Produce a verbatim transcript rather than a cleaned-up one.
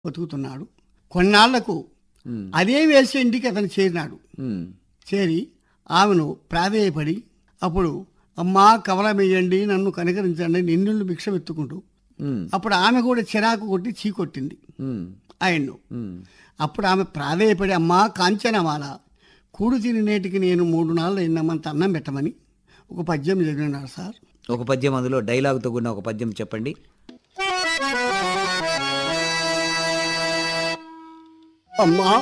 బతుకుతున్నాడు. కొన్నాళ్లకు ఉమ్, అదే వేసే ఇంటికి అతను చేరినాడు. ఉమ్, చేరి ఆమెను ప్రాధేయపడి అప్పుడు అమ్మా కవలమేయండి, నన్ను కనికరించండి, నిన్నుళ్ళు భిక్ష ఎత్తుకుంటూ ఉమ్, అప్పుడు ఆమె కూడా చిరాకు కొట్టి చీకొట్టింది ఉమ్, ఆయన్ను. ఉమ్, అప్పుడు ఆమె ప్రాధేయపడి అమ్మా కాంచనమాల, కూడు తిని నేటికి నేను మూడు నాళ్ళు అయినామంత అన్నం పెట్టమని ఒక పద్యం చదివినాడు సార్. ఒక పద్యం, అందులో డైలాగుతో కూడిన ఒక పద్యం చెప్పండి. అమ్మా